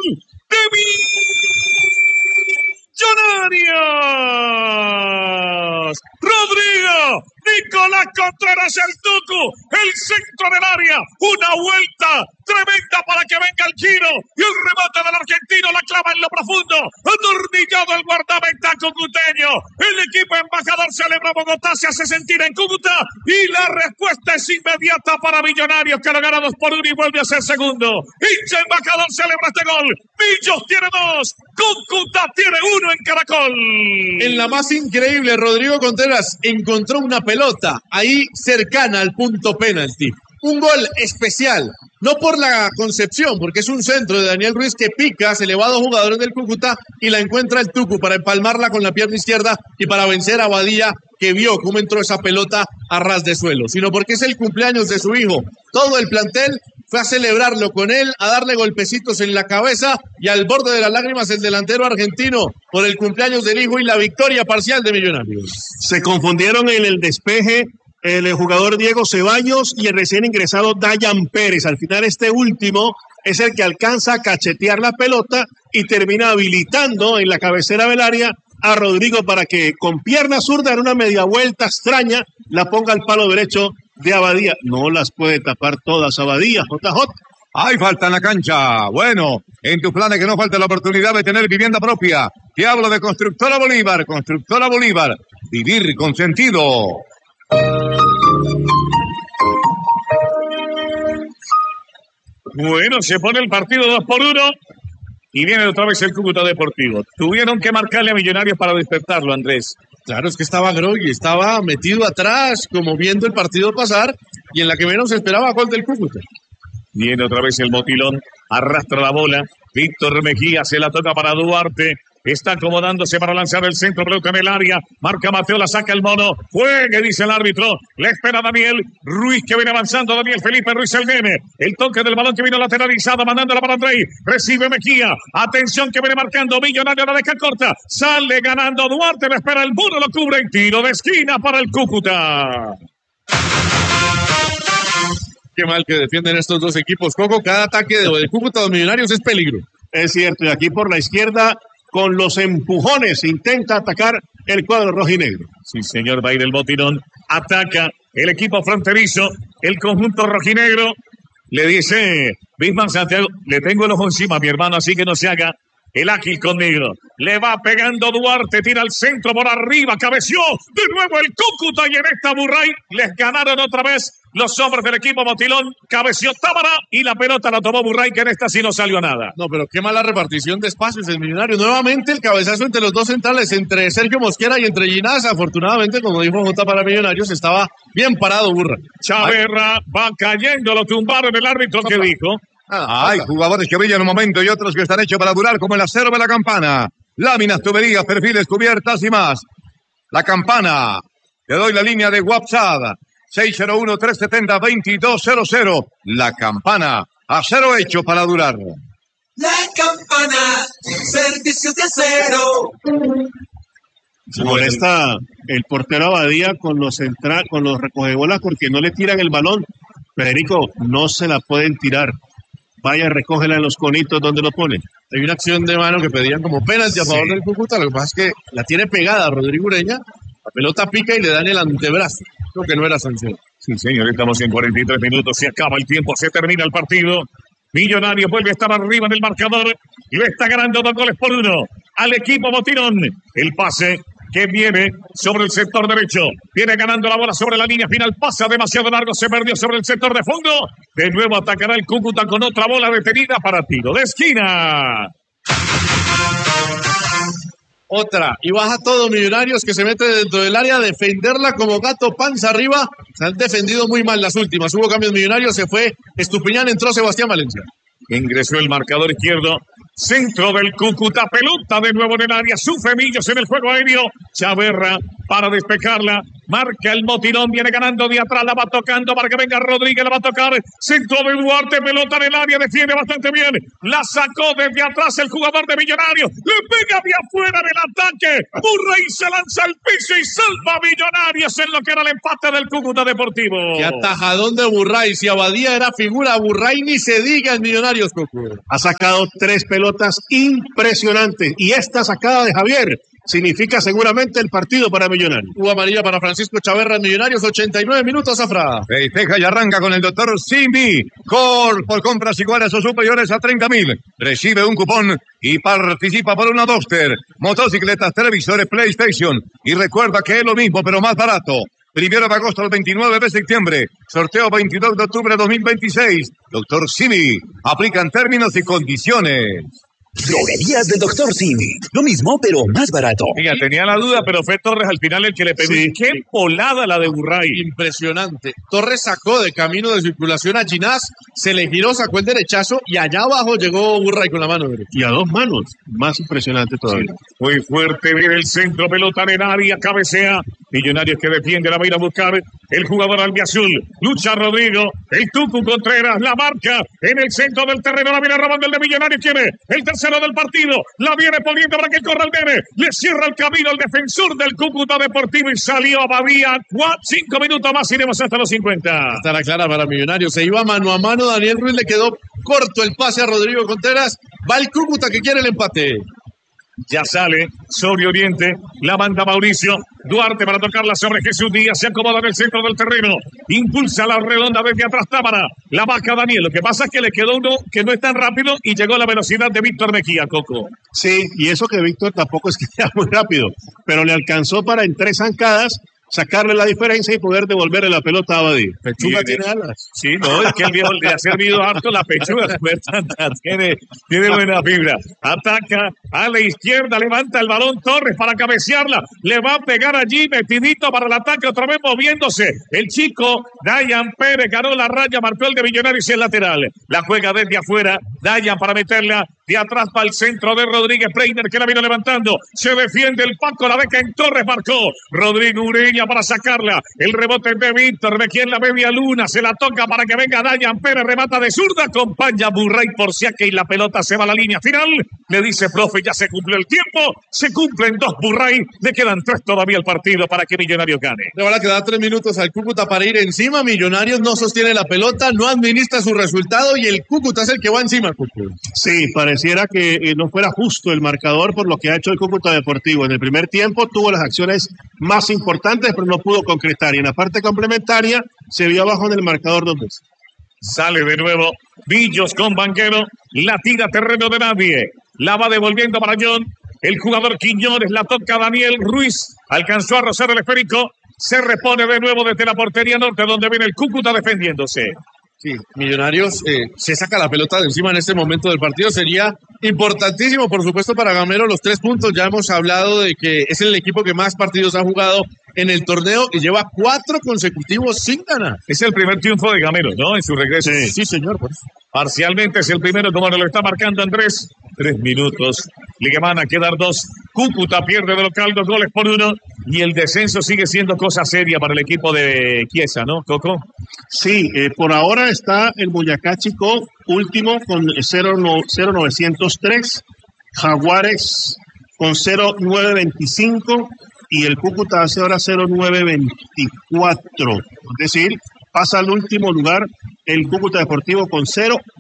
de Millonarios. Rodrigo Nicolás Contreras, el Tucu, el centro del área, una vuelta tremenda para que venga el giro y el remate del argentino la clava en lo profundo, atornillado el guardameta cucuteño. El equipo embajador celebra Bogotá, se hace sentir en Cúcuta y la respuesta es inmediata para Millonarios, que lo gana 2-1 y vuelve a ser segundo. Hincha embajador celebra este gol. Millos tiene 2, Cúcuta tiene 1 en Caracol. En la más increíble, Rodrigo Contreras encontró una pelota ahí cercana al punto penalti. Un gol especial, no por la concepción, porque es un centro de Daniel Ruiz que pica, se le va a 2 jugadores del Cúcuta y la encuentra el Tucu para empalmarla con la pierna izquierda y para vencer a Badía, que vio cómo entró esa pelota a ras de suelo, sino porque es el cumpleaños de su hijo. Todo el plantel fue a celebrarlo con él, a darle golpecitos en la cabeza y al borde de las lágrimas el delantero argentino por el cumpleaños del hijo y la victoria parcial de Millonarios. Se confundieron en el despeje el jugador Diego Ceballos y el recién ingresado Dayan Pérez. Al final este último es el que alcanza a cachetear la pelota y termina habilitando en la cabecera del área a Rodrigo para que con pierna zurda en una media vuelta extraña la ponga al palo derecho de Abadía. No las puede tapar todas Abadía, JJ. Hay falta en la cancha. Bueno, en tus planes que no falte la oportunidad de tener vivienda propia. Te hablo de Constructora Bolívar. Constructora Bolívar. Vivir con sentido. Bueno, se pone el partido 2-1 y viene otra vez el Cúcuta Deportivo. Tuvieron que marcarle a Millonarios para despertarlo, Andrés. Claro, es que estaba groggy, estaba metido atrás, como viendo el partido pasar, y en la que menos esperaba gol del Cúcuta. Viene otra vez el motilón, arrastra la bola, Víctor Mejía se la toca para Duarte, está acomodándose para lanzar el centro, pelota en el área, marca Mateo, la saca el mono, juegue, dice el árbitro, le espera Daniel Ruiz, que viene avanzando, Daniel Felipe Ruiz el nene, el toque del balón que vino lateralizado, mandándola para Andrei, recibe Mejía, atención que viene marcando Millonario, la deja corta, sale ganando Duarte, le espera el muro, lo cubre, y tiro de esquina para el Cúcuta. Qué mal que defienden estos dos equipos, Coco. Cada ataque de Cúcuta a los Millonarios es peligro. Es cierto, y aquí por la izquierda, con los empujones, intenta atacar el cuadro rojinegro. Sí, señor, va a ir el botinón. Ataca el equipo fronterizo, el conjunto rojinegro. Le dice Bismarck Santiago, le tengo el ojo encima, mi hermano, así que no se haga el ágil conmigo. Le va pegando Duarte, tira al centro por arriba, cabeció de nuevo el Cúcuta y en esta Burray les ganaron otra vez los hombres del equipo Motilón. Cabeció Tábara y la pelota la tomó Burray, que en esta sí no salió nada. No, pero qué mala repartición de espacios del Millonario. Nuevamente el cabezazo entre los dos centrales, entre Sergio Mosquera y entre Ginás. Afortunadamente, como dijo J para Millonarios, estaba bien parado Burra. Chaverra va cayendo, lo tumbaron el árbitro. ¿Qué dijo? Hay jugadores que brillan un momento y otros que están hechos para durar, como el acero de la Campana. Láminas, tuberías, perfiles, cubiertas y más. La Campana. Te doy la línea de WhatsApp. 601-370-2200. La Campana. Acero hecho para durar. La Campana. Servicios de acero. Se molesta el portero Abadía con los recogebolas porque no le tiran el balón. Federico, no se la pueden tirar. Vaya, recógela en los conitos donde lo ponen. Hay una acción de mano que pedían como penalti a favor del Cúcuta. Lo que pasa es que la tiene pegada Rodrigo Ureña. La pelota pica y le dan el antebrazo. Creo que no era sanción. Sí, señor, estamos en 43 minutos. Se acaba el tiempo, se termina el partido. Millonarios vuelve a estar arriba en el marcador y le está ganando 2-1 al equipo Motilón. El pase que viene sobre el sector derecho. Viene ganando la bola sobre la línea final. Pasa demasiado largo. Se perdió sobre el sector de fondo. De nuevo atacará el Cúcuta con otra bola detenida para tiro de esquina. Otra. Y baja todo Millonarios, que se mete dentro del área a defenderla como gato panza arriba. Se han defendido muy mal las últimas. Hubo cambios Millonarios. Se fue Estupiñán, entró Sebastián Valencia. Ingresó el marcador izquierdo. Centro del Cúcuta, pelota de nuevo en el área, sufre Millos en el juego aéreo, Chaverra para despejarla, Marca el motilón, viene ganando de atrás, la va tocando para que venga Rodríguez, la va a tocar. Centro de Duarte, pelota en el área, defiende bastante bien. La sacó desde atrás el jugador de Millonarios. Le pega de afuera del ataque. Murray se lanza al piso y salva a Millonarios en lo que era el empate del Cúcuta Deportivo. Qué atajadón de Burray. Si Abadía era figura, Burray ni se diga en Millonarios, Coco. Ha sacado 3 pelotas impresionantes. Y esta sacada de Javier significa seguramente el partido para Millonarios. Hubo amarilla para Francisco Chaverra en Millonarios, 89 minutos, Zafra. Festeja y arranca con el doctor Simi. Por compras iguales o superiores a 30.000. Recibe un cupón y participa por una Duster, motocicletas, televisores, PlayStation. Y recuerda que es lo mismo, pero más barato. 1 de agosto al 29 de septiembre. Sorteo 22 de octubre de 2026. Doctor Simi. Aplican términos y condiciones. Droguerías del Dr. Simi. Lo mismo, pero más barato. Mira, tenía la duda, pero fue Torres al final el que le pegó. Sí. ¡Qué volada la de Burray! Impresionante. Torres sacó de camino de circulación a Ginás, se le giró, sacó el derechazo y allá abajo llegó Burray con la mano derecha. Y a 2 manos. Más impresionante todavía. Muy fuerte, viene el centro, pelota en el área, cabecea. Millonarios que defiende, la va a ir a buscar el jugador albiazul. Lucha Rodrigo, el Tucu Contreras, la marca en el centro del terreno, la viene robando el de Millonarios, tiene el tercero del partido, la viene poniendo para que corra el nene, le cierra el camino al defensor del Cúcuta Deportivo y salió a Badía. 5 minutos más, iremos hasta los 50. Estará clara para Millonarios, se iba mano a mano, Daniel Ruiz le quedó corto el pase a Rodrigo Contreras, va el Cúcuta que quiere el empate. Ya sale sobre Oriente, la manda Mauricio Duarte para tocarla sobre Jesús Díaz, se acomoda en el centro del terreno, impulsa la redonda desde atrás Tábara, la baja Daniel, lo que pasa es que le quedó uno que no es tan rápido y llegó a la velocidad de Víctor Mejía, Coco. Sí, y eso que Víctor tampoco es que sea muy rápido, pero le alcanzó para en 3 zancadas sacarle la diferencia y poder devolverle la pelota a Abadí. Pechuga tiene alas. Sí, no, es que el viejo le ha servido harto la pechuga, tiene buena fibra. Ataca a la izquierda, levanta el balón Torres para cabecearla, le va a pegar allí, metidito para el ataque, otra vez moviéndose. El chico Dayan Pérez ganó la raya, marcó el de Millonarios y el lateral. La juega desde afuera, Dayan para meterla de atrás para el centro de Rodríguez Breiner que la vino levantando. Se defiende el Paco, la beca en Torres, marcó Rodrigo Ureña para sacarla. El rebote de Víctor, de quien la media luna, se la toca para que venga Dayan Pérez, remata de zurda, acompaña Burray por Siaque y la pelota se va a la línea final. Le dice, profe, ya se cumplió el tiempo, se cumplen 2 Burray, le quedan 3 todavía al partido para que Millonarios gane. Le van a quedar 3 minutos al Cúcuta para ir encima, Millonarios no sostiene la pelota, no administra su resultado y el Cúcuta es el que va encima, Cúcuta. Sí, pareciera que no fuera justo el marcador por lo que ha hecho el Cúcuta Deportivo. En el primer tiempo tuvo las acciones más importantes, pero no pudo concretar. Y en la parte complementaria se vio abajo en el marcador 2 veces. Sale de nuevo Villos con Banquero, la tira terreno de nadie, la va devolviendo para John, el jugador Quiñones, la toca Daniel Ruiz, alcanzó a rozar el esférico, se repone de nuevo desde la portería norte donde viene el Cúcuta defendiéndose. Sí, Millonarios se saca la pelota de encima en este momento del partido. Sería importantísimo, por supuesto, para Gamero los 3 puntos. Ya hemos hablado de que es el equipo que más partidos ha jugado en el torneo y lleva 4 consecutivos sin ganar. Es el primer triunfo de Gamero, ¿no? En su regreso. Sí, señor. Pues. Parcialmente es el primero, como nos lo está marcando Andrés. 3 minutos. Liga van a quedar 2. Cúcuta pierde de local 2-1. Y el descenso sigue siendo cosa seria para el equipo de Chiesa, ¿no, Coco? Sí, por ahora está el Boyacá Chico último con 0.903. Jaguares con 0.925. Y el Cúcuta hace ahora 0.924. Es decir, pasa al último lugar el Cúcuta Deportivo con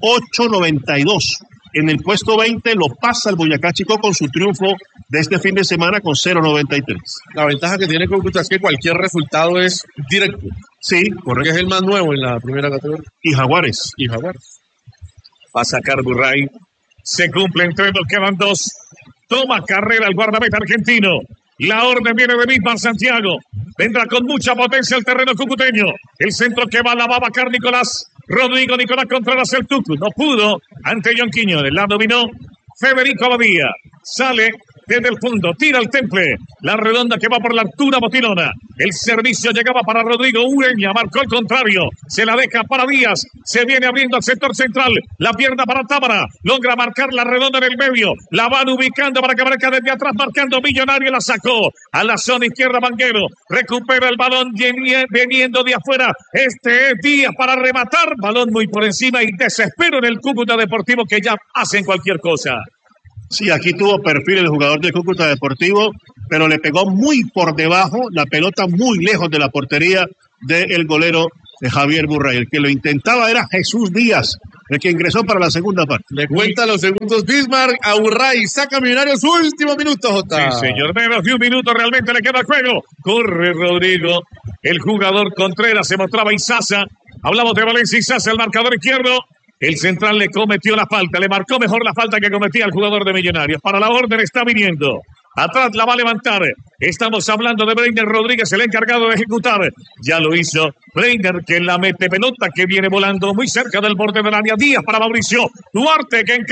0.892. En el puesto 20 lo pasa el Boyacá Chico con su triunfo de este fin de semana con 0.93. La ventaja que tiene Cúcuta es que cualquier resultado es directo. Sí, Porque es el más nuevo en la primera categoría. y Jaguares. Y Jaguares. Va a sacar Burray. Se cumplen 3, nos quedan 2. Toma carrera el guardameta argentino. La orden viene de Bismarck Santiago. Vendrá con mucha potencia el terreno cucuteño. El centro que va, la va a vacar Nicolás Contreras el Tucu. No pudo ante John Quiñones. La dominó Federico Abadía. Sale desde el fondo, tira el temple, la redonda que va por la altura botilona, el servicio llegaba para Rodrigo Ureña, marcó el contrario, se la deja para Díaz, se viene abriendo al sector central, la pierna para Tábara, logra marcar la redonda en el medio, la van ubicando para que marca desde atrás, marcando Millonario, la sacó a la zona izquierda Vanguero, recupera el balón veniendo de afuera, este es Díaz para rematar, balón muy por encima y desespero en el Cúcuta Deportivo que ya hacen cualquier cosa. Sí, aquí tuvo perfil el jugador del Cúcuta Deportivo, pero le pegó muy por debajo, la pelota muy lejos de la portería del golero de Javier Burray. El que lo intentaba era Jesús Díaz, el que ingresó para la segunda parte. Le cuenta los segundos Bismarck a Burray, saca Millonarios su último minuto, Jota. Sí, señor, menos de un minuto realmente le queda el juego. Corre Rodrigo, el jugador Contreras, se mostraba Izaza. Hablamos de Valencia Izaza, el marcador izquierdo. El central le cometió la falta, le marcó mejor la falta que cometía el jugador de Millonarios. Para la orden está viniendo. Atrás la va a levantar. Estamos hablando de Breiner Rodríguez, el encargado de ejecutar. Ya lo hizo Breiner, que la mete pelota, que viene volando muy cerca del borde del área. Díaz para Mauricio Duarte, que